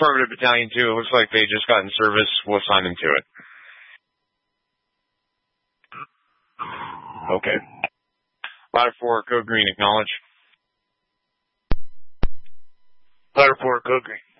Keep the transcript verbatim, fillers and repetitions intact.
Affirmative Battalion two. It looks like they just got in service. We'll assign them to it. Okay. Ladder four, Code Green, acknowledge. Ladder four, Code Green.